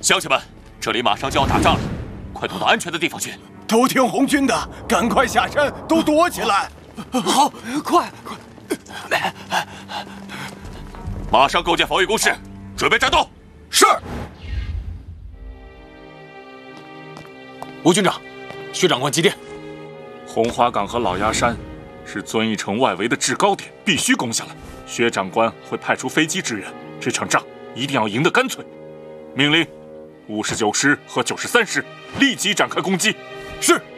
乡亲们，这里马上就要打仗了，快躲到安全的地方去。 都听红军的，赶快下山，都躲起来。 好，快！ 马上构建防御工事，准备战斗。 是。 吴军长，薛长官急电。 红花岗和老鸭山是遵义城外围的制高点，必须攻下来。薛长官会派出飞机支援，这场仗一定要赢得干脆。命令，59师和93师立即展开攻击。 是。